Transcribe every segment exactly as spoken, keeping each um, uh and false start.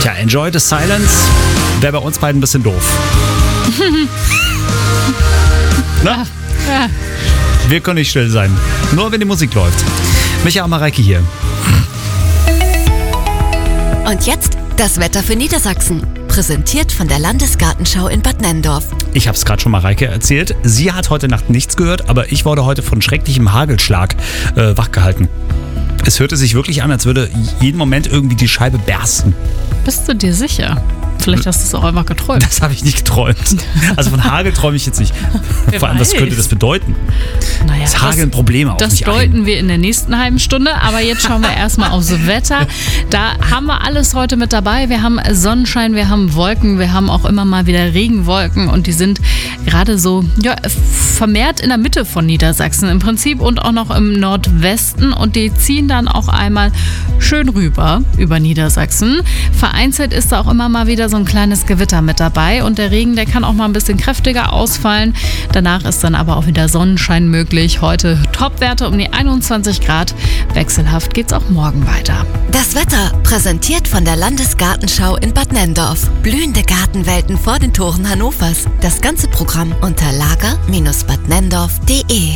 Ja, Enjoy the Silence wäre bei uns beiden ein bisschen doof. Na? Ja. Wir können nicht still sein. Nur wenn die Musik läuft. Micha und Mareike hier. Und jetzt das Wetter für Niedersachsen. Präsentiert von der Landesgartenschau in Bad Nenndorf. Ich habe es gerade schon Mareike erzählt. Sie hat heute Nacht nichts gehört, aber ich wurde heute von schrecklichem Hagelschlag äh, wachgehalten. Es hörte sich wirklich an, als würde jeden Moment irgendwie die Scheibe bersten. Bist du dir sicher? Vielleicht hast du es auch einfach geträumt. Das habe ich nicht geträumt. Also von Hagel träume ich jetzt nicht. Wer Vor allem, was weiß. könnte das bedeuten? Naja, Es hageln Probleme auf Das mich deuten ein. wir in der nächsten halben Stunde. Aber jetzt schauen wir erstmal aufs Wetter. Da haben wir alles heute mit dabei. Wir haben Sonnenschein, wir haben Wolken, wir haben auch immer mal wieder Regenwolken. Und die sind gerade so ja, vermehrt in der Mitte von Niedersachsen im Prinzip und auch noch im Nordwesten. Und die ziehen dann auch einmal schön rüber über Niedersachsen. Vereinzelt ist da auch immer mal wieder so ein kleines Gewitter mit dabei. Und der Regen, der kann auch mal ein bisschen kräftiger ausfallen. Danach ist dann aber auch wieder Sonnenschein möglich. Heute Topwerte um die einundzwanzig Grad. Wechselhaft geht's auch morgen weiter. Das Wetter präsentiert von der Landesgartenschau in Bad Nenndorf. Blühende Gartenwelten vor den Toren Hannovers. Das ganze Programm unter lager Bindestrich bad nenndorf punkt de.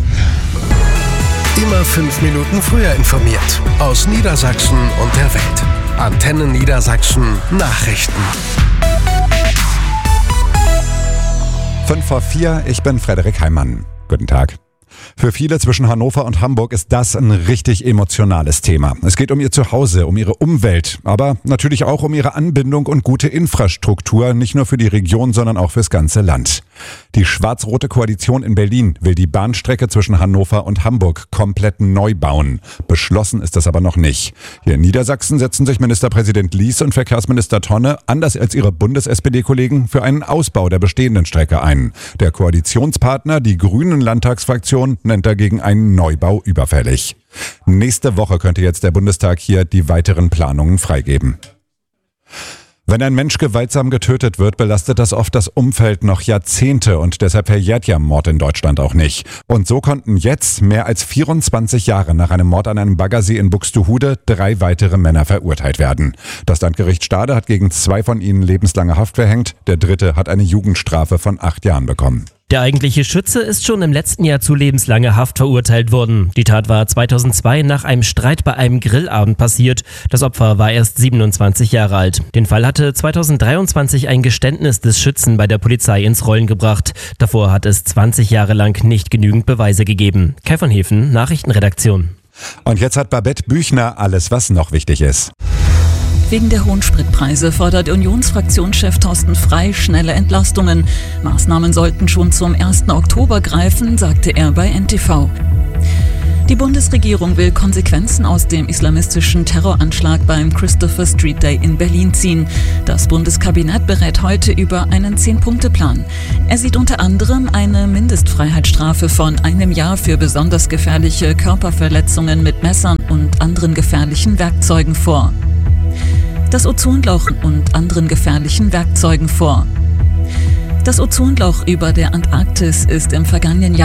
Immer fünf Minuten früher informiert. Aus Niedersachsen und der Welt. Antenne Niedersachsen Nachrichten. Fünf vor vier, ich bin Frederik Heimann. Guten Tag. Für viele zwischen Hannover und Hamburg ist das ein richtig emotionales Thema. Es geht um ihr Zuhause, um ihre Umwelt, aber natürlich auch um ihre Anbindung und gute Infrastruktur, nicht nur für die Region, sondern auch fürs ganze Land. Die schwarz-rote Koalition in Berlin will die Bahnstrecke zwischen Hannover und Hamburg komplett neu bauen. Beschlossen ist das aber noch nicht. Hier in Niedersachsen setzen sich Ministerpräsident Lies und Verkehrsminister Tonne, anders als ihre Bundes-S P D-Kollegen, für einen Ausbau der bestehenden Strecke ein. Der Koalitionspartner, die Grünen-Landtagsfraktion, nennt dagegen einen Neubau überfällig. Nächste Woche könnte jetzt der Bundestag hier die weiteren Planungen freigeben. Wenn ein Mensch gewaltsam getötet wird, belastet das oft das Umfeld noch Jahrzehnte und deshalb verjährt ja Mord in Deutschland auch nicht. Und so konnten jetzt, mehr als vierundzwanzig Jahre nach einem Mord an einem Baggersee in Buxtehude, drei weitere Männer verurteilt werden. Das Landgericht Stade hat gegen zwei von ihnen lebenslange Haft verhängt, der dritte hat eine Jugendstrafe von acht Jahren bekommen. Der eigentliche Schütze ist schon im letzten Jahr zu lebenslanger Haft verurteilt worden. Die Tat war zweitausendzwei nach einem Streit bei einem Grillabend passiert. Das Opfer war erst siebenundzwanzig Jahre alt. Den Fall hatte zweitausenddreiundzwanzig ein Geständnis des Schützen bei der Polizei ins Rollen gebracht. Davor hat es zwanzig Jahre lang nicht genügend Beweise gegeben. Kai von Hefen, Nachrichtenredaktion. Und jetzt hat Babette Büchner alles, was noch wichtig ist. Wegen der hohen Spritpreise fordert Unionsfraktionschef Thorsten Frey schnelle Entlastungen. Maßnahmen sollten schon zum ersten Oktober greifen, sagte er bei N T V. Die Bundesregierung will Konsequenzen aus dem islamistischen Terroranschlag beim Christopher Street Day in Berlin ziehen. Das Bundeskabinett berät heute über einen Zehn-Punkte-Plan. Er sieht unter anderem eine Mindestfreiheitsstrafe von einem Jahr für besonders gefährliche Körperverletzungen mit Messern und anderen gefährlichen Werkzeugen vor. Das Ozonloch und anderen gefährlichen Werkzeugen vor. Das Ozonloch über der Antarktis ist im vergangenen Jahr